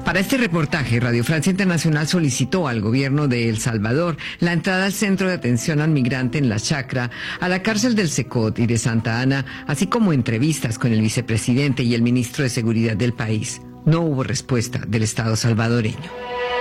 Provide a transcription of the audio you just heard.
Para este reportaje, Radio Francia Internacional solicitó al gobierno de El Salvador la entrada al Centro de Atención al Migrante en La Chacra, a la cárcel del Secot y de Santa Ana, así como entrevistas con el vicepresidente y el ministro de Seguridad del país. No hubo respuesta del Estado salvadoreño.